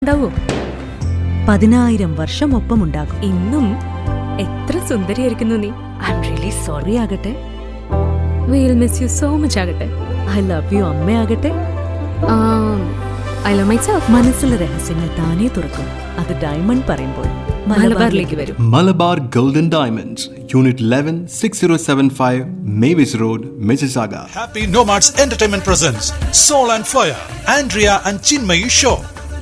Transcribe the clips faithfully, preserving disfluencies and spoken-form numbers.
ഉണ്ടാവോ? പതിനായിരം വർഷം ഒപ്പമുണ്ടാകും. ഇന്നും എത്ര സുന്ദരിയായിരിക്കുന്നു നീ. ഐ എം റിയലി സോറി ആകട്ടെ. We'll miss you so much ആകട്ടെ. I love you അമ്മയാകട്ടെ. I love myself. മനസ്സിലെ രഹസ്യങ്ങൾ താനേ തുറക്കും. അത് ഡയമണ്ട് പറയുമ്പോൾ മലബാറിലേക്ക് വരും. Malabar Golden Diamonds, Unit eleven, six zero seven five, Mavis Road, Mississauga. Happy Nomads Entertainment presents Soul and Fire, Andrea and Chinmayi Show.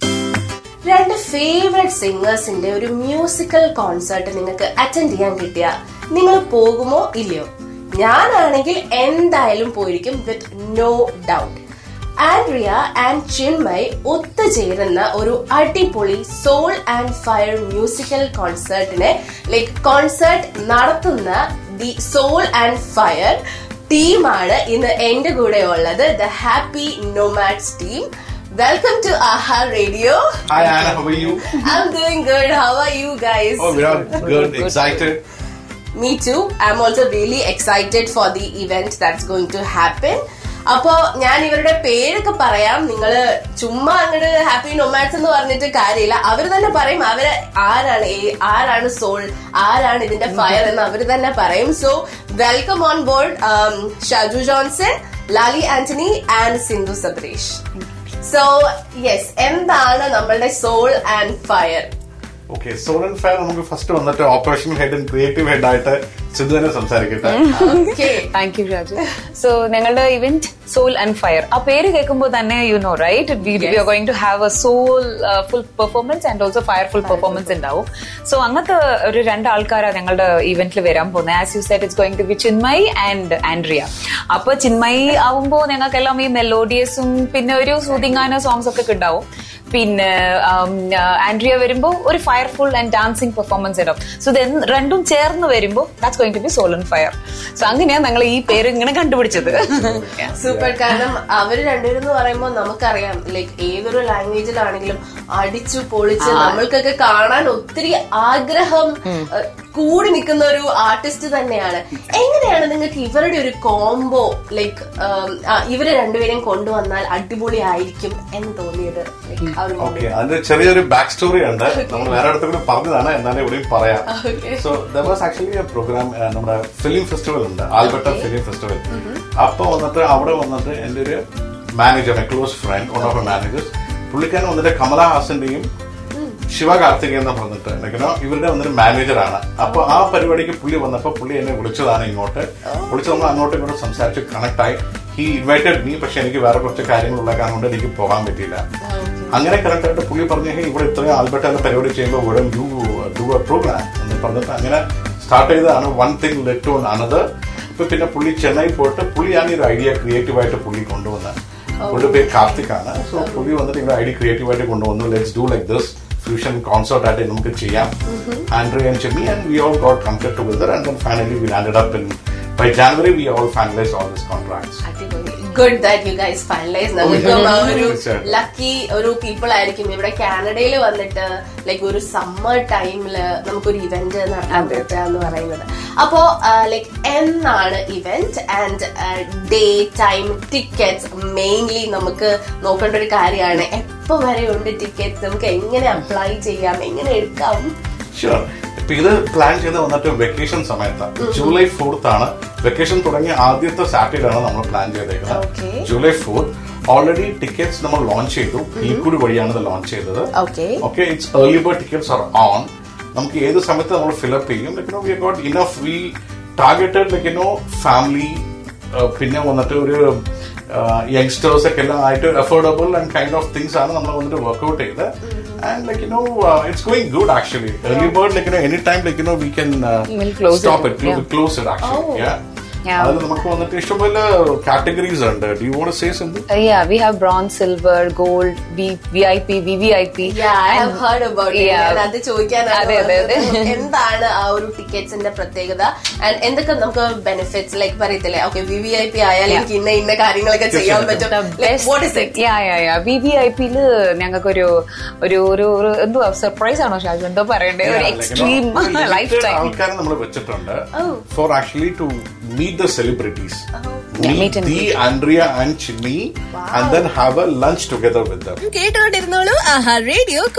രണ്ട് favourite സിംഗേഴ്സിന്റെ ഒരു musical concert നിങ്ങൾക്ക് അറ്റൻഡ് ചെയ്യാൻ കിട്ടിയ നിങ്ങൾ പോകുമോ ഇല്ലയോ? ഞാനാണെങ്കിൽ എന്തായാലും പോയിരിക്കും with no doubt. Andrea and Chinmay ഒത്തുചേരുന്ന ഒരു അടിപൊളി soul and fire musical കോൺസേർട്ടിനെ like concert നടത്തുന്ന ദി സോൾ ആൻഡ് ഫയർ ടീമാണ് ഇന്ന് എന്റെ കൂടെ ഉള്ളത്. The happy nomads team. Welcome to Aha Radio. Hi Anna, how are you? I'm doing good. How are you guys? Oh, we are good, excited. Me too. I'm also really excited for the event that's going to happen. അപ്പോ ഞാൻ ഇവരുടെ പേരൊക്കെ പറയാം. നിങ്ങള് ചുമ്മാ അങ്ങോട്ട് happy nomads എന്ന് പറഞ്ഞിട്ട് കാര്യമില്ല. അവര് തന്നെ പറയും അവര് ആരാണ് ആരാണ് സോൾ, ആരാണ് ഇതിന്റെ ഫയർ എന്ന് അവര് തന്നെ പറയും. So welcome on board Shaju Johnson, Lali Antony and Sindhu സബ്രേഷ്. So yes, എന്താണ് നമ്മളുടെ soul and fire? Okay, soul and fire നമുക്ക് ഫസ്റ്റ് വന്നിട്ട് operational head and creative head ആയിട്ട് സിന്ധു തന്നെ സംസാരിക്കട്ടെ. Thank you Raju. സോ ഞങ്ങളുടെ ഇവന്റ് സോൾ ആൻഡ് ഫയർ, ആ പേര് കേൾക്കുമ്പോൾ തന്നെ you know right, V are going to have A soul full performance and also fire full performance ഉണ്ടാവും. സോ അങ്ങനത്തെ ഒരു രണ്ട് ആൾക്കാരാണ് ഞങ്ങളുടെ ഇവന്റിൽ വരാൻ പോകുന്നത്. As you said it's going to B Chinmay and Andrea. അപ്പൊ ചിന്മയ് ആവുമ്പോൾ ഞങ്ങൾക്കെല്ലാം ഈ മെലോഡിയസും പിന്നെ ഒരു സൂതിങ്ങാന സോങ്സ് ഒക്കെ ഉണ്ടാവും. പിന്നെ ആൻഡ്രിയ വരുമ്പോൾ ഒരു ഫയർഫുൾ ആൻഡ് ഡാൻസിങ് പെർഫോമൻസ് ഉണ്ടാവും. സോ ഇത് രണ്ടും ചേർന്ന് വരുമ്പോൾ that's going to B soul and fire. So അങ്ങനെയാണ് ഞങ്ങൾ ഈ പേര് ഇങ്ങനെ കണ്ടുപിടിച്ചത്. സൂപ്പർ. കാരണം അവര് രണ്ടുപേരും എന്ന് പറയുമ്പോൾ നമുക്കറിയാം ലൈക്ക് ഏതൊരു ലാംഗ്വേജിലാണെങ്കിലും അടിച്ചു പൊളിച്ച് നമ്മൾക്കൊക്കെ കാണാൻ ഒത്തിരി ആഗ്രഹം കൂടി നിൽക്കുന്ന ഒരു ആർട്ടിസ്റ്റ് തന്നെയാണ്. എങ്ങനെയാണ് നിങ്ങൾക്ക് ഇവരുടെ ഒരു കോംബോ ലൈക്ക് ഇവരെ രണ്ടുപേരെയും കൊണ്ടുവന്നാൽ അടിപൊളി ആയിരിക്കും എന്ന് തോന്നിയത്? ഓക്കെ, അതിന്റെ ചെറിയൊരു ബാക്ക് സ്റ്റോറി ഉണ്ട്. നമ്മൾ വേറെ അടുത്ത് കൂടി പറഞ്ഞതാണ്, എന്നാലും ഇവിടെയും പറയാം. So there was actually A programme, നമ്മുടെ ഫിലിം ഫെസ്റ്റിവൽ ഉണ്ട്, ആൽബർട്ട ഫിലിം ഫെസ്റ്റിവൽ. അപ്പൊ വന്നിട്ട് അവിടെ വന്നിട്ട് എന്റെ ഒരു manager, A close friend, one of A managers, പുള്ളിക്കാരൻ വന്നിട്ട് കമലഹാസന്റെയും ശിവ കാർത്തികേയൻ എന്ന് പറഞ്ഞിട്ട് ഇവരുടെ വന്നൊരു മാനേജറാണ്. അപ്പൊ ആ പരിപാടിക്ക് പുള്ളി വന്നപ്പോ പുള്ളി എന്നെ വിളിച്ചതാണ് ഇങ്ങോട്ട്. വിളിച്ച് നമ്മൾ അങ്ങോട്ടും ഇങ്ങോട്ടും സംസാരിച്ച് കണക്ട് ആയി. He invited me. പക്ഷെ എനിക്ക് വേറെ കുറച്ച് കാര്യങ്ങളുള്ള കാരണം കൊണ്ട് എനിക്ക് പോകാൻ പറ്റിയില്ല. അങ്ങനെ കറക്റ്റ് ആയിട്ട് പുള്ളി പറഞ്ഞു, ഹേ ഇവിടെ ഇത്രയും ആൽബർട്ടയുടെ പരിപാടി ചെയ്യുമ്പോൾ ഇവിടെ യു ഡു എ പ്രോഗ്രാം എന്ന് പറഞ്ഞിട്ട് അങ്ങനെ സ്റ്റാർട്ട് ചെയ്തതാണ്. One thing let to another. ഇപ്പൊ പിന്നെ പുള്ളി ചെന്നൈ പോയിട്ട് പുള്ളിയാണ് ഈ ഒരു ഐഡിയ ക്രിയേറ്റീവായിട്ട് പുള്ളി കൊണ്ടുവന്നത്. പുള്ളിയുടെ പേര് കാർത്തിക്കാണ്. സോ പുള്ളി വന്നിട്ട് ഇങ്ങനെ ഐഡിയ ക്രിയേറ്റീവായിട്ട് കൊണ്ടുവന്നു. Let's do like this fusion concert ആയിട്ട് നമുക്ക് ചെയ്യാം. ആൻഡ്രിയ ആൻഡ് ചിമ്മി and we all got comfort together and then finally we landed up in by January we all finalised all this contracts. Good that you guys finalise. നമുക്കും ഒരു lucky ഒരു people ആയിരിക്കും ഇവിടെ കാനഡയിൽ വന്നിട്ട് ലൈക്ക് ഒരു സമ്മർ ടൈമില് നമുക്കൊരു ഇവന്റ് നടത്താൻ പറ്റുക എന്ന് പറയുന്നത്. അപ്പോ ലൈക്ക് എന്നാണ് event and day time tickets mainly നമുക്ക് നോക്കേണ്ട ഒരു കാര്യമാണ്. എപ്പോ വരെ ഉണ്ട് ടിക്കറ്റ്സ്? നമുക്ക് എങ്ങനെ അപ്ലൈ ചെയ്യാം, എങ്ങനെ എടുക്കാം? ഷുവർ. ഇപ്പൊ ഇത് പ്ലാൻ ചെയ്ത് വന്നിട്ട് വെക്കേഷൻ സമയത്താണ്. ജൂലൈ ഫോർത്ത് ആണ് വെക്കേഷൻ തുടങ്ങിയ ആദ്യത്തെ സാറ്റർഡേ ആണ് നമ്മൾ പ്ലാൻ ചെയ്തേക്കുന്നത്. July fourth. ഓൾറെഡി ടിക്കറ്റ്സ് നമ്മൾ ലോഞ്ച് ചെയ്തു. ഈ കൂടി വഴിയാണ് ഇത് ലോഞ്ച് ചെയ്തത്. Okay, it's early bird tickets R on. നമുക്ക് ഏത് സമയത്ത് നമ്മൾ ഫിലപ്പ് ചെയ്യും. Like no we got enough. V targeted like no family, പിന്നെ വന്നിട്ട് ഒരു യങ്സ്റ്റേഴ്സ് ഒക്കെ എല്ലാം ആയിട്ട് affordable and kind of things ആണ് നമ്മൾ വന്നിട്ട് വർക്ക്ഔട്ട് ചെയ്ത്. And like you know, uh, it's going good actually. Yeah. Early bird, like you know, anytime like you know, we can uh, we'll close stop it. it. We yeah. will close it actually. Oh. Yeah. Yeah. അതിൽ നമുക്ക് വന്നിട്ട് ഇഷ്ടംപോലെ categories ഉണ്ട്. Do you want to say something? Uh, yeah, we have bronze, silver, gold, V I P, V V I P. Yeah, I have heard about it. ഞാൻ അത് ചോദിക്കാനാണ്. എന്താണ് ആ ഒരു ടിക്കറ്റ്സിന്റെ പ്രത്യേകത ആൻഡ് എന്തൊക്കെ നമുക്ക് ബെനിഫിറ്റ്സ് ലൈക്ക് പറയത്തില്ലേ? Okay, V V I P ആയാലും എനിക്ക് ഇന്ന ഇന്ന കാര്യങ്ങളൊക്കെ ചെയ്യാൻ പറ്റും. What is it? Yeah, yeah, yeah. V V I P ല് ഞങ്ങൾക്കൊരു ഒരു ഒരു എന്തുവാ സർപ്രൈസ് ആണോ ഷാജു, എന്തോ പറയണ്ടേ, ഒരു എക്സ്ട്രീം ലൈഫ് ടൈം ആൾക്കാരെ നമ്മൾ വെച്ചിട്ടുണ്ട് four actually to meet the celebrities. Oh. meet the Andrea and Chinni, and then have a lunch together with them. കേട്ടോണ്ടിരുന്നോളൂ Aaha radio